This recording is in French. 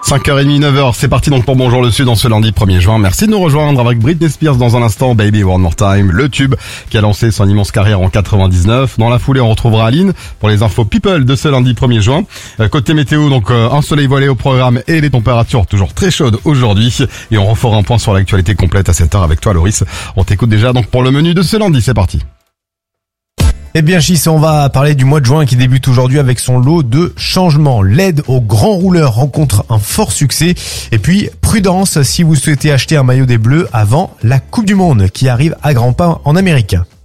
5h30, 9h, c'est parti donc pour Bonjour le Sud en ce lundi 1er juin. Merci de nous rejoindre avec Britney Spears dans un instant, Baby One More Time, le tube qui a lancé son immense carrière en 99. Dans la foulée, on retrouvera Aline pour les infos people de ce lundi 1er juin. Côté météo, donc un soleil voilé au programme et les températures toujours très chaudes aujourd'hui. Et on refera un point sur l'actualité complète à 7h avec toi Loris. On t'écoute déjà donc pour le menu de ce lundi, c'est parti. Eh bien Chis, on va parler du mois de juin qui débute aujourd'hui avec son lot de changements. L'aide aux grands rouleurs rencontre un fort succès. Et puis prudence si vous souhaitez acheter un maillot des Bleus avant la Coupe du Monde qui arrive à grands pas en Amérique.